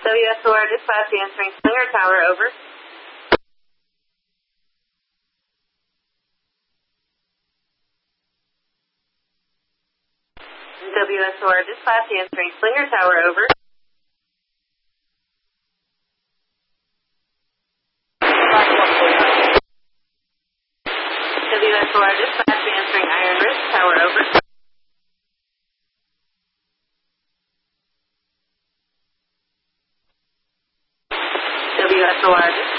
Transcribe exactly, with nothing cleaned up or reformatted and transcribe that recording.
W S O R dispatch answering Slinger Tower, over. W S O R dispatch answering Slinger Tower, over. W S O R dispatch answering Iron Ridge Tower, over. W S O R dispatch